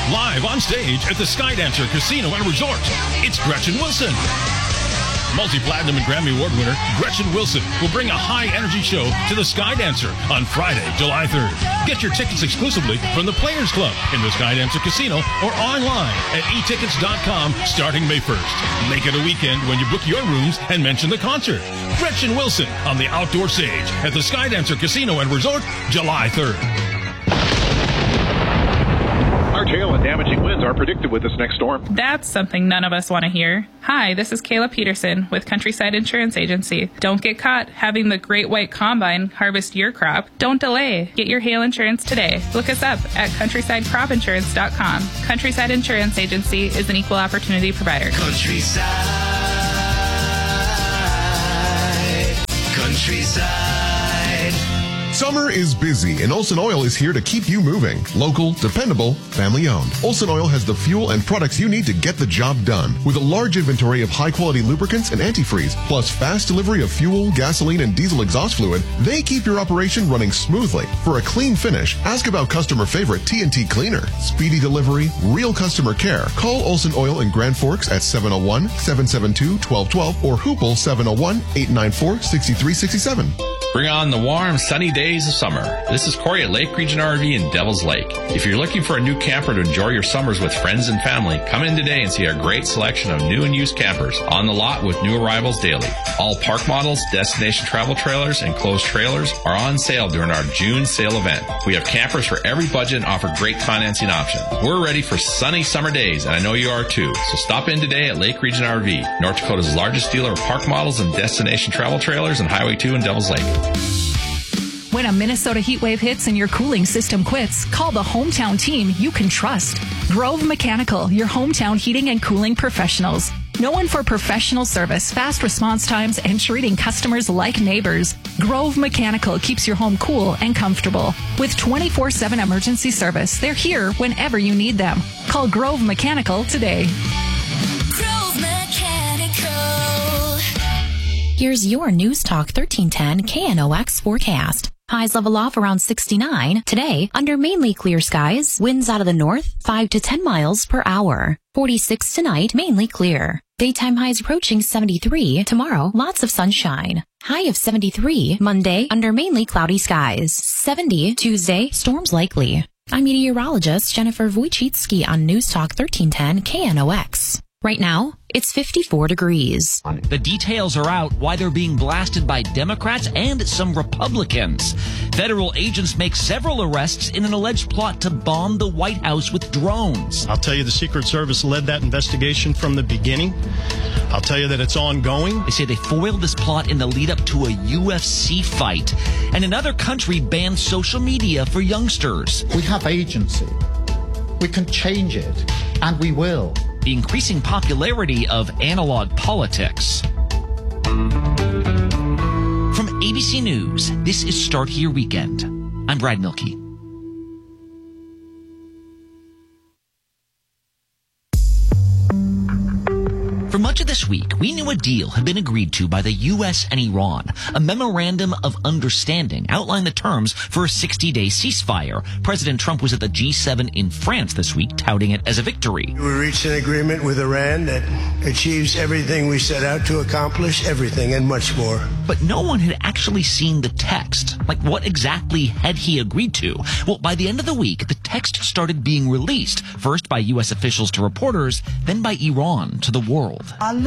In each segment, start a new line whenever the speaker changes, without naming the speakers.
Live on stage at the Skydancer Casino and Resort, it's Gretchen Wilson. Multi-platinum and Grammy Award winner Gretchen Wilson will bring a high-energy show to the Skydancer on Friday, July 3rd. Get your tickets exclusively from the Players Club in the Skydancer Casino or online at etickets.com starting May 1st. Make it a weekend when you book your rooms and mention the concert. Gretchen Wilson on the outdoor stage at the Skydancer Casino and Resort, July 3rd.
Large hail and damaging winds are predicted with this next storm.
That's something none of us want to hear. Hi, this is Kayla Peterson with Countryside Insurance Agency. Don't get caught having the Great White Combine harvest your crop. Don't delay. Get your hail insurance today. Look us up at CountrysideCropInsurance.com. Countryside Insurance Agency is an equal opportunity provider.
Countryside. Summer is busy, and Olson Oil is here to keep you moving. Local, dependable, family-owned. Olson Oil has the fuel and products you need to get the job done. With a large inventory of high-quality lubricants and antifreeze, plus fast delivery of fuel, gasoline, and diesel exhaust fluid, they keep your operation running smoothly. For a clean finish, ask about customer favorite TNT Cleaner. Speedy delivery, real customer care. Call Olson Oil in Grand Forks at 701-772-1212 or Hoople 701-894-6367.
Bring on the warm, sunny days of summer. This is Corey at Lake Region RV in Devil's Lake. If you're looking for a new camper to enjoy your summers with friends and family, come in today and see our great selection of new and used campers on the lot with new arrivals daily. All park models, destination travel trailers, and closed trailers are on sale during our June sale event. We have campers for every budget and offer great financing options. We're ready for sunny summer days, and I know you are too. So stop in today at Lake Region RV, North Dakota's largest dealer of park models and destination travel trailers, and Highway 2 in Devil's Lake.
When a Minnesota heat wave hits and your cooling system quits, call the hometown team you can trust. Grove Mechanical, your hometown heating and cooling professionals. Known for professional service, fast response times, and treating customers like neighbors, Grove Mechanical keeps your home cool and comfortable. With 24/7 emergency service, they're here whenever you need them. Call Grove Mechanical today.
Grove Mechanical.
Here's your News Talk 1310 KNOX forecast. Highs level off around 69. Today, under mainly clear skies, winds out of the north, 5 to 10 miles per hour. 46 tonight, mainly clear. Daytime highs approaching 73. Tomorrow, lots of sunshine. High of 73. Monday, under mainly cloudy skies. 70. Tuesday, storms likely. I'm meteorologist Jennifer Wojcicki on News Talk 1310 KNOX. Right now, it's 54 degrees.
The details are out why they're being blasted by Democrats and some Republicans. Federal agents make several arrests in an alleged plot to bomb the White House with drones.
I'll tell you the Secret Service led that investigation from the beginning. I'll tell you that it's ongoing.
They say they foiled this plot in the lead up to a UFC fight. And another country banned social media for youngsters.
We have agency. We can change it, and we will.
The increasing popularity of analog politics. From ABC News, this is Start Here Weekend. I'm Brad Milkey. For much of this week, we knew a deal had been agreed to by the U.S. and Iran. A memorandum of understanding outlined the terms for a 60-day ceasefire. President Trump was at the G7 in France this week, touting it as a victory.
We reached an agreement with Iran that achieves everything we set out to accomplish, everything and much more.
But no one had actually seen the text. Like, what exactly had he agreed to? Well, by the end of the week, the text started being released, first by U.S. officials to reporters, then by Iran to the world. In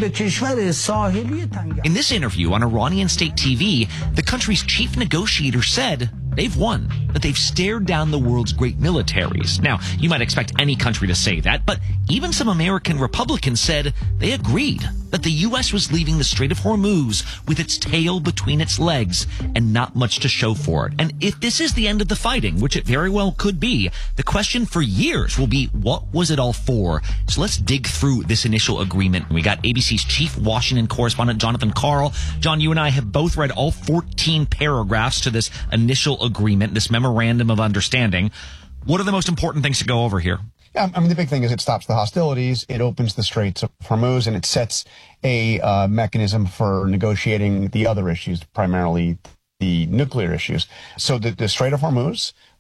this interview on Iranian state TV, the country's chief negotiator said they've won, that they've stared down the world's great militaries. Now, you might expect any country to say that, but even some American Republicans said they agreed that the U.S. was leaving the Strait of Hormuz with its tail between its legs and not much to show for it. And if this is the end of the fighting, which it very well could be, the question for years will be, what was it all for? So let's dig through this initial agreement. We got ABC's chief Washington correspondent, Jonathan Karl. John, you and I have both read all 14 paragraphs to this initial agreement, this memorandum of understanding. What are the most important things to go over here?
Yeah, I mean, the big thing is it stops the hostilities, it opens the Straits of Hormuz, and it sets a mechanism for negotiating the other issues, primarily the nuclear issues. So the Strait of Hormuz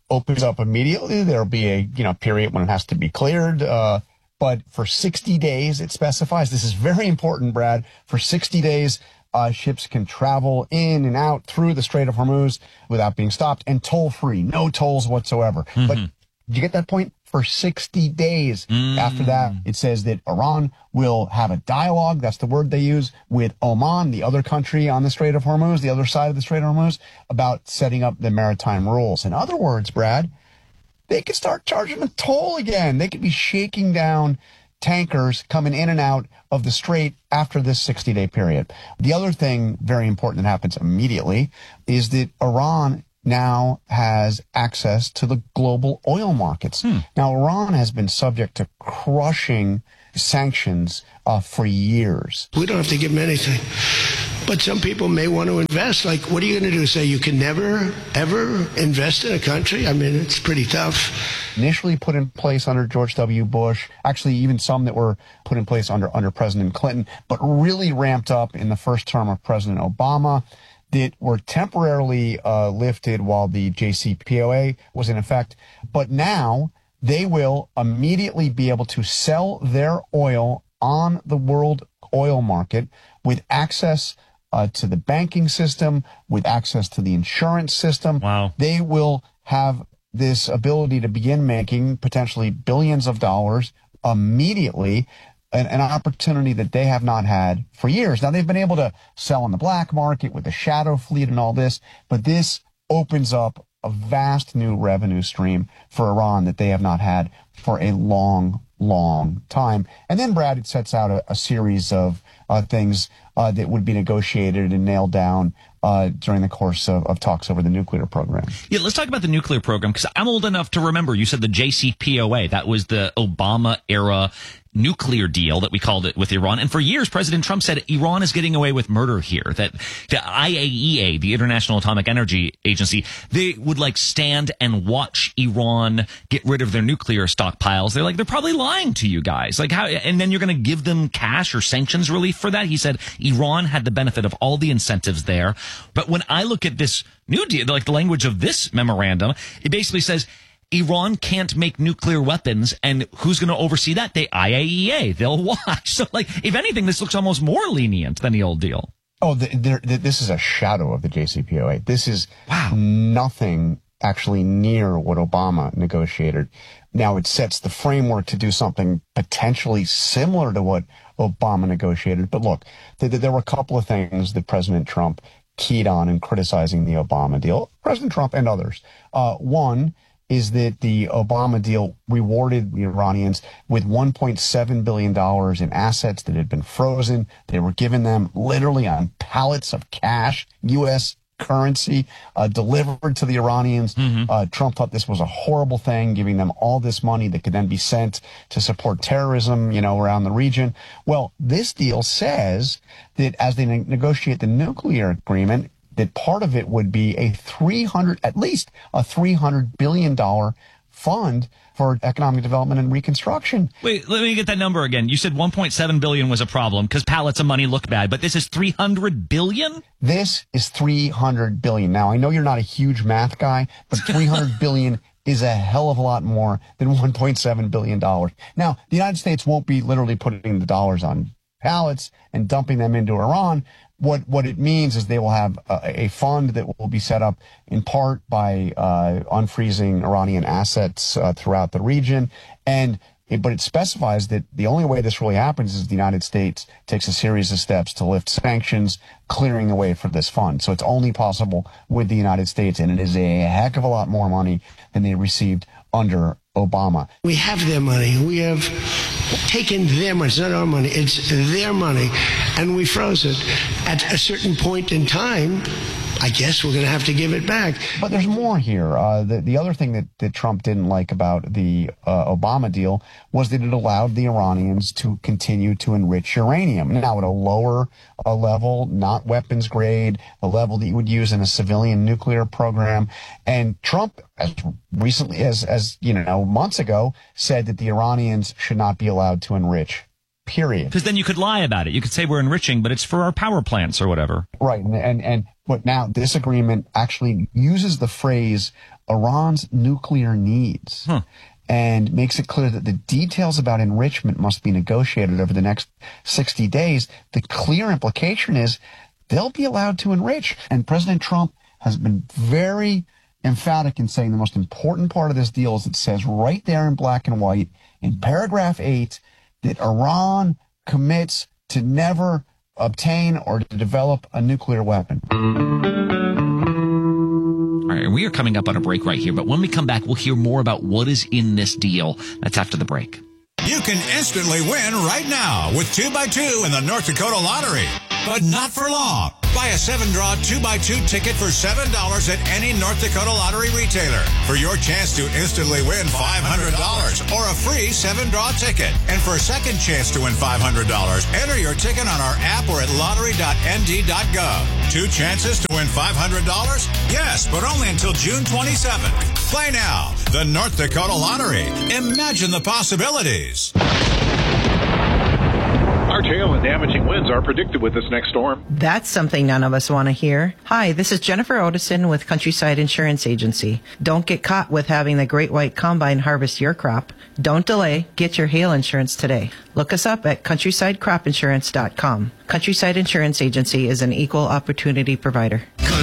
opens up immediately. There'll be a period when it has to be cleared. But for 60 days, it specifies. This is very important, Brad. For 60 days, ships can travel in and out through the Strait of Hormuz without being stopped and toll-free. No tolls whatsoever. Mm-hmm. But did you get that point? For 60 days. After that, it says that Iran will have a dialogue, that's the word they use, with Oman, the other country on the Strait of Hormuz, the other side of the Strait of Hormuz, about setting up the maritime rules. In other words, Brad, they could start charging a toll again. They could be shaking down tankers coming in and out of the strait after this 60-day period. The other thing very important that happens immediately is that Iran now has access to the global oil markets. Now, Iran has been subject to crushing sanctions for years.
We don't have to give them anything. But some people may want to invest. Like, what are you going to do? Say you can never, ever invest in a country? I mean, it's pretty tough.
Initially put in place under George W. Bush, actually even some that were put in place under President Clinton, but really ramped up in the first term of President Obama, that were temporarily lifted while the JCPOA was in effect. But now they will immediately be able to sell their oil on the world oil market with access to the banking system, with access to the insurance system.
Wow.
They will have this ability to begin making potentially billions of dollars immediately, an opportunity that they have not had for years. Now, they've been able to sell on the black market with the shadow fleet and all this, but this opens up a vast new revenue stream for Iran that they have not had for a long, long time. And then, Brad, it sets out a series of things that would be negotiated and nailed down during the course of talks over the nuclear program.
Yeah, let's talk about the nuclear program, because I'm old enough to remember you said the JCPOA. That was the Obama-era nuclear deal that we called it with Iran. And for years, President Trump said Iran is getting away with murder here, that the IAEA, the International Atomic Energy Agency, they would stand and watch Iran get rid of their nuclear stockpiles. They're probably lying to you guys. How, and then you're going to give them cash or sanctions relief for that? He said Iran had the benefit of all the incentives there. But when I look at this new deal, the language of this memorandum, it basically says Iran can't make nuclear weapons, and who's going to oversee that? The IAEA. They'll watch. So, if anything, this looks almost more lenient than the old deal.
Oh, this is a shadow of the JCPOA. This is nothing actually near what Obama negotiated. Now, it sets the framework to do something potentially similar to what Obama negotiated. But look, there were a couple of things that President Trump keyed on in criticizing the Obama deal, President Trump and others. One is that the Obama deal rewarded the Iranians with $1.7 billion in assets that had been frozen. They were given them literally on pallets of cash, U.S. currency, delivered to the Iranians. Trump thought this was a horrible thing, giving them all this money that could then be sent to support terrorism, around the region. Well, this deal says that as they negotiate the nuclear agreement, that part of it would be at least a $300 billion fund for economic development and reconstruction.
Wait, let me get that number again. You said 1.7 billion was a problem because pallets of money look bad, but this is 300 billion?
This is 300 billion. Now, I know you're not a huge math guy, but 300 billion is a hell of a lot more than $1.7 billion. Now, the United States won't be literally putting the dollars on pallets and dumping them into Iran. What it means is they will have a fund that will be set up in part by unfreezing Iranian assets throughout the region. But it specifies that the only way this really happens is the United States takes a series of steps to lift sanctions, clearing the way for this fund. So it's only possible with the United States, and it is a heck of a lot more money than they received under Obama.
We have their money. We have taken their money. It's not our money. It's their money. And we froze it. At a certain point in time, I guess we're going to have to give it back.
But there's more here. The other thing that Trump didn't like about the Obama deal was that it allowed the Iranians to continue to enrich uranium. Now, at a lower level, not weapons grade, a level that you would use in a civilian nuclear program. And Trump, as recently as months ago, said that the Iranians should not be allowed to enrich. Period.
Because then you could lie about it. You could say we're enriching, but it's for our power plants or whatever.
Right. But now this agreement actually uses the phrase Iran's nuclear needs. And makes it clear that the details about enrichment must be negotiated over the next 60 days. The clear implication is they'll be allowed to enrich. And President Trump has been very emphatic in saying the most important part of this deal is it says right there in black and white in paragraph 8 that Iran commits to never obtain or to develop a nuclear weapon.
All right, we are coming up on a break right here, but when we come back, we'll hear more about what is in this deal. That's after the break.
You can instantly win right now with 2x2 in the North Dakota Lottery, but not for long. Buy a 7-draw 2x2 ticket for $7 at any North Dakota Lottery retailer for your chance to instantly win $500 or a free 7-draw ticket. And for a second chance to win $500, enter your ticket on our app or at lottery.nd.gov. 2 chances to win $500? Yes, but only until June 27th. Play now. The North Dakota Lottery. Imagine the possibilities.
Our tail and damaging winds are predicted with this next storm.
That's something none of us want to hear. Hi, this is Jennifer Otison with Countryside Insurance Agency. Don't get caught with having the Great White Combine harvest your crop. Don't delay. Get your hail insurance today. Look us up at CountrysideCropInsurance.com. Countryside Insurance Agency is an equal opportunity provider.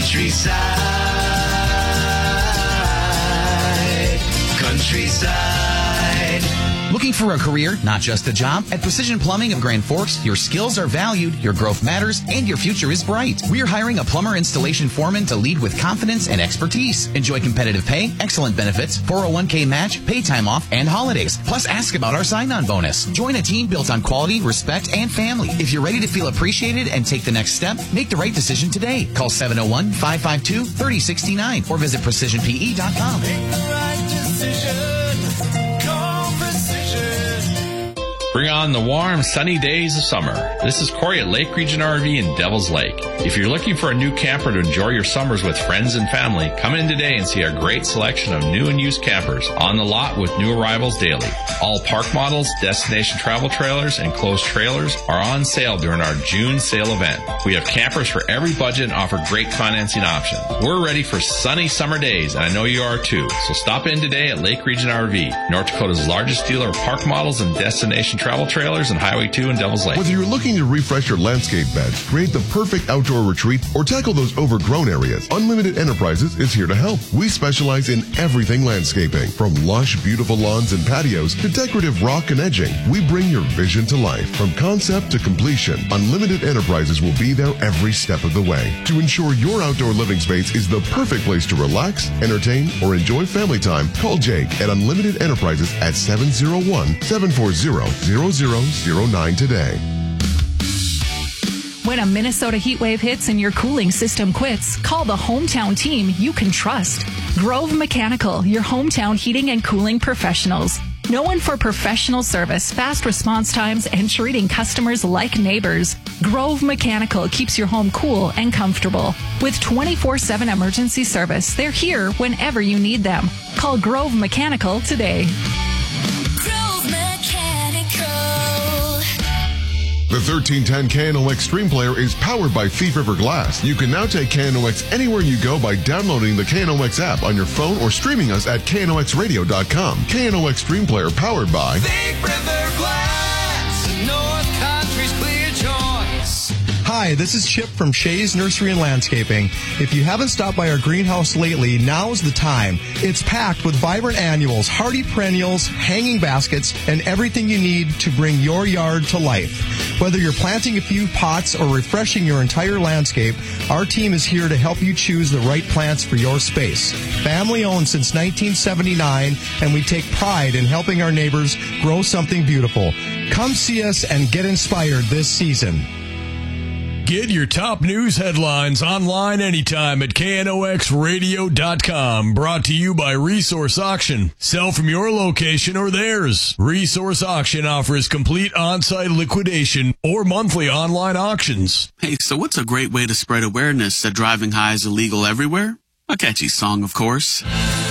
Countryside. Looking for a career, not just a job? At Precision Plumbing of Grand Forks, your skills are valued, your growth matters, and your future is bright. We're hiring a plumber installation foreman to lead with confidence and expertise. Enjoy competitive pay, excellent benefits, 401k match, pay time off, and holidays. Plus, ask about our sign-on bonus. Join a team built on quality, respect, and family. If you're ready to feel appreciated and take the next step, make the right decision today. Call 701-552-3069 or visit precisionpe.com.
Make the right decision.
Bring on the warm, sunny days of summer. This is Corey at Lake Region RV in Devil's Lake. If you're looking for a new camper to enjoy your summers with friends and family, come in today and see our great selection of new and used campers on the lot with new arrivals daily. All park models, destination travel trailers, and closed trailers are on sale during our June sale event. We have campers for every budget and offer great financing options. We're ready for sunny summer days, and I know you are too. So stop in today at Lake Region RV, North Dakota's largest dealer of park models and destination travel trailers and Highway 2 in Devil's Lake.
Whether you're looking to refresh your landscape beds, create the perfect outdoor retreat, or tackle those overgrown areas, Unlimited Enterprises is here to help. We specialize in everything landscaping, from lush, beautiful lawns and patios to decorative rock and edging. We bring your vision to life. From concept to completion, Unlimited Enterprises will be there every step of the way to ensure your outdoor living space is the perfect place to relax, entertain, or enjoy family time. Call Jake at Unlimited Enterprises at 701-740-0009 today.
When a Minnesota heat wave hits and your cooling system quits, call the hometown team you can trust. Grove Mechanical, your hometown heating and cooling professionals. Known for professional service, fast response times, and treating customers like neighbors, Grove Mechanical keeps your home cool and comfortable. With 24/7 emergency service, they're here whenever you need them. Call Grove Mechanical today.
Grove Mechanical.
The 1310 KNOX Stream Player is powered by Thief River Glass. You can now take KNOX anywhere you go by downloading the KNOX app on your phone or streaming us at knoxradio.com. KNOX Stream Player powered by
Thief River Glass, North Country's clear choice.
Hi, this is Chip from Shays Nursery and Landscaping. If you haven't stopped by our greenhouse lately, now's the time. It's packed with vibrant annuals, hardy perennials, hanging baskets, and everything you need to bring your yard to life. Whether you're planting a few pots or refreshing your entire landscape, our team is here to help you choose the right plants for your space. Family owned since 1979, and we take pride in helping our neighbors grow something beautiful. Come see us and get inspired this season.
Get your top news headlines online anytime at knoxradio.com. Brought to you by Resource Auction. Sell from your location or theirs. Resource Auction offers complete on-site liquidation or monthly online auctions.
Hey, so what's a great way to spread awareness that driving high is illegal everywhere? A catchy song, of course.